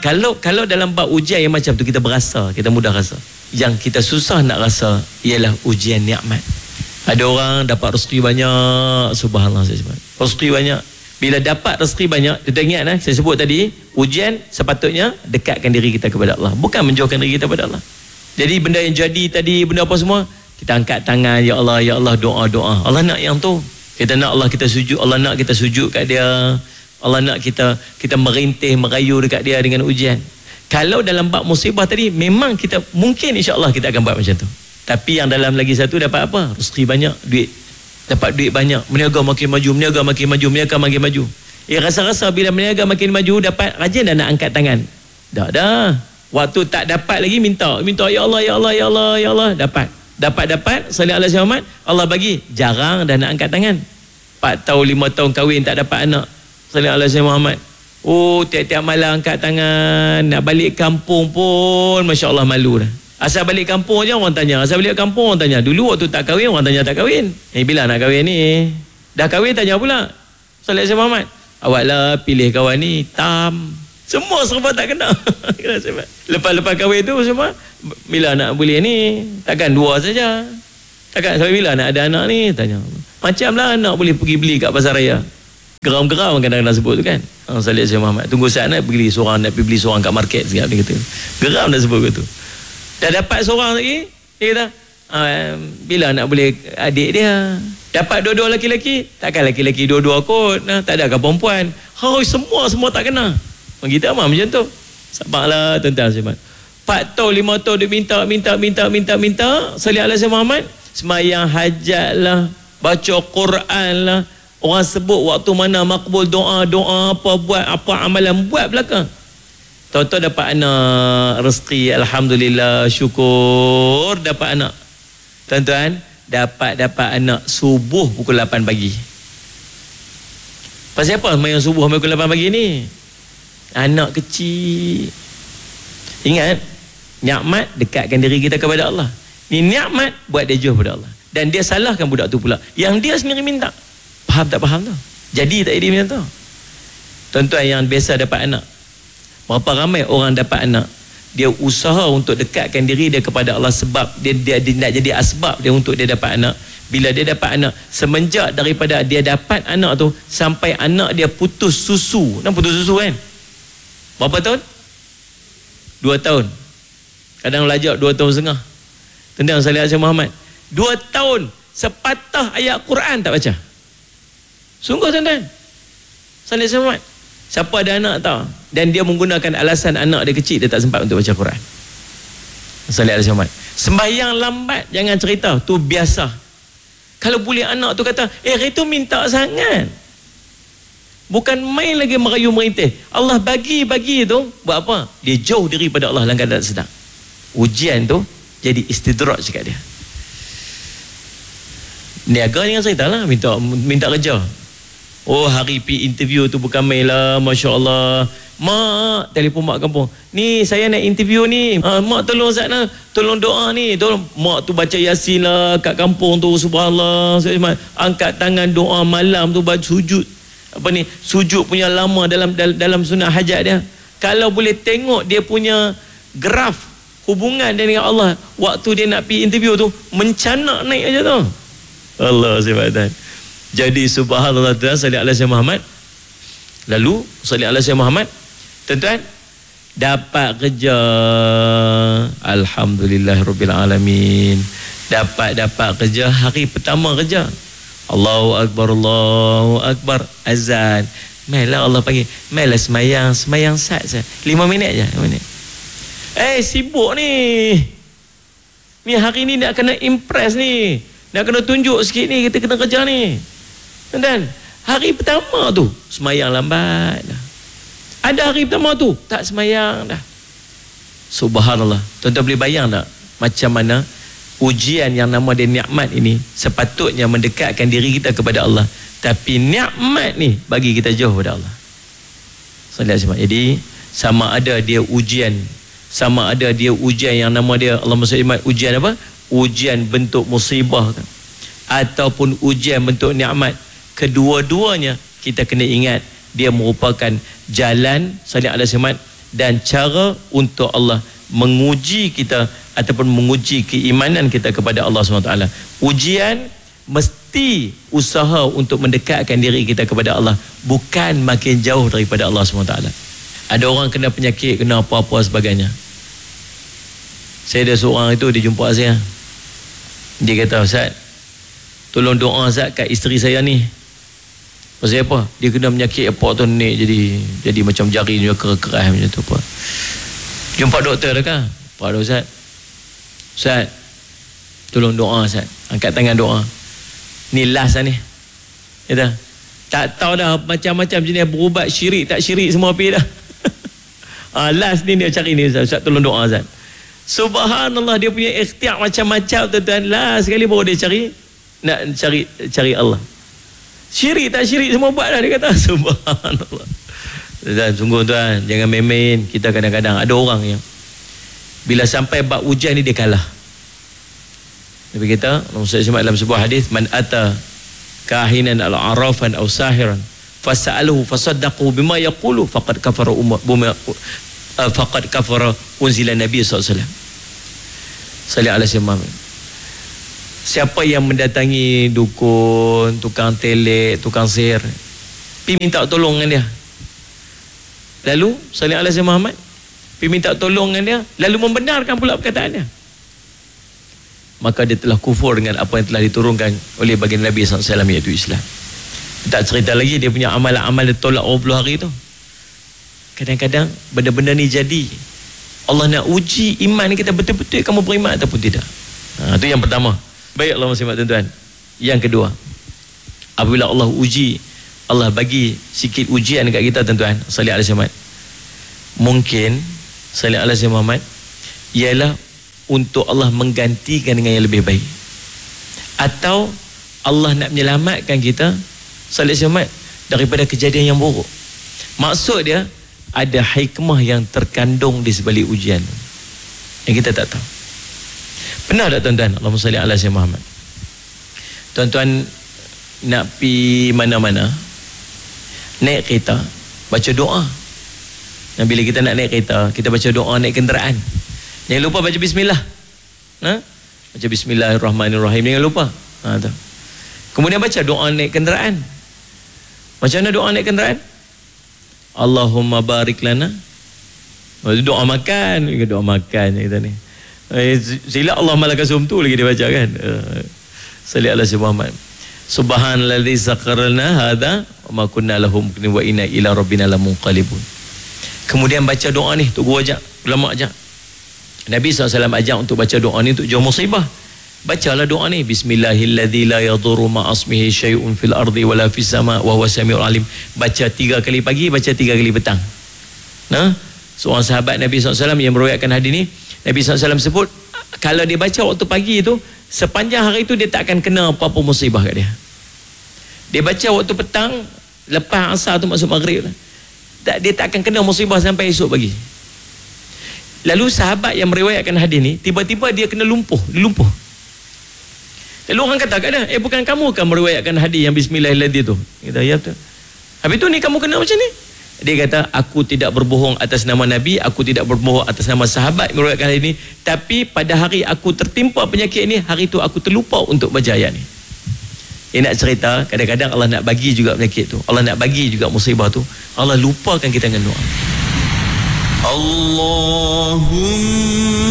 Kalau dalam bab ujian yang macam tu kita berasa, kita mudah rasa. Yang kita susah nak rasa ialah ujian nikmat. Ada orang dapat rezeki banyak, subhanallah saya sebut. Rezeki banyak. Bila dapat rezeki banyak, kita ingat saya sebut tadi, ujian sepatutnya dekatkan diri kita kepada Allah, bukan menjauhkan diri kita kepada Allah. Jadi benda yang jadi tadi, benda apa semua, kita angkat tangan, ya Allah, doa. Allah nak yang tu. Kita nak Allah kita sujud, Allah nak kita sujud kat dia. Allah nak kita merintih, merayu dekat dia dengan ujian. Kalau dalam bab musibah tadi, memang kita mungkin insya-Allah kita akan buat macam tu. Tapi yang dalam lagi satu dapat apa? Rezeki banyak, duit. Dapat duit banyak, meniaga makin maju. Rasa-rasa bila meniaga makin maju, dapat rajin dah nak angkat tangan. Dah. Waktu tak dapat lagi minta ya Allah, dapat salih alaihi Muhammad, Allah bagi, jarang dah nak angkat tangan. 4 tahun 5 tahun kahwin tak dapat anak, salih alaihi Muhammad. Tiap-tiap malam angkat tangan. Nak balik kampung pun masya-Allah malu dah. Asal balik kampung je orang tanya. Dulu waktu tak kahwin orang tanya tak kahwin. Bila nak kahwin ni? Dah kahwin tanya pula. Salih alaihi Muhammad, awak lah pilih kawan ni tam. Semua serba tak kena. Lepas kahwin tu semua, bila nak boleh ni? Takkan 2 saja. Takkan sampai bila nak ada anak ni? Tanya. Macamlah anak boleh pergi beli kat pasar raya. Geram-geram kadang-kadang sebut tu kan. Salih alaihi Muhammad, tunggu saat nak pergi seorang, nak pergi beli seorang kat market sekejap dia kata. Geram dah sebut gitu. Dah dapat seorang lagi, dia kata, bila nak boleh adik dia? Dapat dua-dua laki-laki, takkan laki-laki dua-dua kot. Tak ada kan perempuan. Semua tak kena. Kita amat macam tu. Sabarlah tuan-tuan semua. 4 tahun 5 tahun dia minta salih alaihi Muhammad, semayang hajat lah, baca Quran lah. Orang sebut waktu mana makbul doa apa amalan buat belakang. Tahu-tahu dapat anak, rezeki, alhamdulillah, syukur dapat anak. Tuan-tuan, dapat anak subuh pukul 8 pagi. Pasal apa semayang subuh pukul 8 pagi ni? Anak kecil. Ingat, nikmat dekatkan diri kita kepada Allah. Ni nikmat buat dia jauh pada Allah. Dan dia salahkan budak tu pula, yang dia sendiri minta. Faham tak faham tu? Jadi tak jadi macam tu. Tuan-tuan yang biasa dapat anak, berapa ramai orang dapat anak, dia usaha untuk dekatkan diri dia kepada Allah sebab dia nak jadi asbab dia untuk dia dapat anak. Bila dia dapat anak, semenjak daripada dia dapat anak tu sampai anak dia putus susu. Nak putus susu kan? Berapa tahun? 2 tahun. Kadang lajak 2 tahun setengah. Tentang salih alaihi Muhammad, 2 tahun sepatah ayat Quran tak baca. Sungguh tuan-tuan, salih alaihi Muhammad. Siapa ada anak tahu? Dan dia menggunakan alasan anak dia kecil, dia tak sempat untuk baca Quran. Salih alaihi Muhammad. Sembahyang lambat jangan cerita, tu biasa. Kalau boleh anak tu kata, itu minta sangat. Bukan main lagi merayu merintih. Allah bagi tu, buat apa? Dia jauh diri pada Allah dalam keadaan sedang. Ujian tu jadi istidraj dekat dia. Niaga jangan cerita lah, minta kerja. Hari pi interview tu bukan main lah, Masya Allah. Mak, telefon mak kampung, ni saya nak interview ni, mak tolong Ustaz lah, tolong doa ni, tolong. Mak tu baca Yasin lah kat kampung tu, subhanallah. Angkat tangan doa malam tu, baca sujud. Sujud punya lama dalam sunat hajat dia. Kalau boleh tengok dia punya graf hubungan dia dengan Allah waktu dia nak pergi interview tu, mencanak naik aja tu. Allah subhanahu. Jadi subhanallah, salih alaihi Muhammad. Lalu salih alaihi Muhammad, tuan-tuan, dapat kerja, alhamdulillahirabbil alamin. Dapat kerja hari pertama kerja. Allahu akbar, azan. Mailah Allah panggil, mailah semayang sat saya. 5 minit je, 5 minit. Sibuk ni. Ni hari ni nak kena impress ni. Nak kena tunjuk sikit ni, kita kena kerja ni. Dan hari pertama tu semayang lambat dah. Ada hari pertama tu tak semayang dah. Subhanallah. Tuan-tuan boleh bayang tak macam mana ujian yang nama dia nikmat ini sepatutnya mendekatkan diri kita kepada Allah, tapi nikmat ni bagi kita jauh pada Allah. Jadi sama ada dia ujian yang nama dia Allahumma salli ujian apa? Ujian bentuk musibah kan? Ataupun ujian bentuk nikmat, kedua-duanya kita kena ingat dia merupakan jalan salih alaihi Muhammad dan cara untuk Allah menguji kita ataupun menguji keimanan kita kepada Allah SWT. Ujian mesti usaha untuk mendekatkan diri kita kepada Allah, bukan makin jauh daripada Allah SWT. Ada orang kena penyakit, kena apa-apa sebagainya. Saya ada seorang itu, dia jumpa saya. Dia kata, Ustaz, tolong doa Ustaz kat isteri saya ni. Pasal apa? Dia kena penyakit apa tu ni, jadi macam jari dia keras macam tu apa. Jumpa doktor dah kan? Pak Ustaz, Ustaz, tolong doa Ustaz. Angkat tangan doa. Ni last lah ni. Kata, tak tahu dah macam-macam jenis berubat, syirik tak syirik semua pergi dah. Last ni dia cari ni Ustaz. Ustaz tolong doa Ustaz. Subhanallah, dia punya ikhtiar macam-macam tuan-tuan. Last sekali baru dia nak cari Allah. Syirik tak syirik semua buat dah, dia kata. Subhanallah. Dan sungguh tuan, jangan main-main. Kita kadang-kadang ada orang yang bila sampai bab ujian ni dia kalah. Nabi kita Rasulullah dalam sebuah hadis, man ata kahinan al-arafan aw sahiran fas'aluhu fasaddaqu bima yaqulu faqad kafara unzila Nabi sallallahu alaihi wasallam. Sallallahu alaihi wasallam. Siapa yang mendatangi dukun, tukang telek, tukang sihir, pergi minta tolong dengan dia. Lalu sallallahu alaihi wasallam pergi minta tolong dengan dia, lalu membenarkan pula perkataan dia, maka dia telah kufur dengan apa yang telah diturunkan oleh baginda Nabi SAW, iaitu Islam. Tak cerita lagi dia punya amalan-amal dia tolak 20 hari tu. Kadang-kadang benda-benda ni jadi Allah nak uji iman kita, betul-betul kamu beriman ataupun tidak. Itu yang pertama. Baik Allah masih tuan-tuan. Yang kedua, apabila Allah uji, Allah bagi sikit ujian dekat kita tuan-tuan, sallallahu alaihi wasallam, mungkin sallallahu alaihi wasallam ialah untuk Allah menggantikan dengan yang lebih baik, atau Allah nak menyelamatkan kita sallallahu alaihi wasallam daripada kejadian yang buruk. Maksud dia ada hikmah yang terkandung di sebalik ujian yang kita tak tahu. Pernah tak tuan-tuan, Allahumma salli ala sayyidina Muhammad, tuan-tuan nak pergi mana-mana, naik kereta, baca doa. Dan bila kita nak naik kereta, kita baca doa naik kenderaan. Jangan lupa baca bismillah. Baca bismillahirrahmanirrahim, jangan lupa. Kemudian baca doa naik kenderaan. Macam mana doa naik kenderaan? Allahumma barik lana. Doa makan, doa makan kita ni. Sila Allah malaka sumtu lagi dia baca kan. Salli ala sayyidina Muhammad. Subhanalladzi sakharna hadza wa ma kunna lahu muqrinin wa inna ila rabbina lamunqalibun. Kemudian baca doa ni, tu guru ajak, ulama ajak. Nabi SAW ajak untuk baca doa ni untuk jauh musibah. Bacalah doa ni, bismillahilladzi la yadhurru ma'asmihi syai'un fil ardi wala fis sama' wa huwa samiul alim. Baca 3 kali pagi, baca 3 kali petang. Seorang sahabat Nabi SAW yang meriwayatkan hadis ni, Nabi SAW sebut kalau dia baca waktu pagi tu, sepanjang hari tu dia tak akan kena apa-apa musibah kat dia. Dia baca waktu petang, lepas asar tu masuk maghrib lah, dia tak akan kena musibah sampai esok pagi. Lalu sahabat yang meriwayatkan hadis ni, tiba-tiba dia kena lumpuh. Lalu orang kata kat dia, bukan kamu kan meriwayatkan hadis yang bismillahirrahmanirrahim tu? Kata, ya betul. Habis tu ni kamu kena macam ni? Dia kata, aku tidak berbohong atas nama Nabi, aku tidak berbohong atas nama sahabat meriwayatkan hadis ni, tapi pada hari aku tertimpa penyakit ni, hari tu aku terlupa untuk baca ayat ni. Dia nak cerita, kadang-kadang Allah nak bagi juga penyakit tu, Allah nak bagi juga musibah tu, Allah lupakan kita dengan doa. Allahumma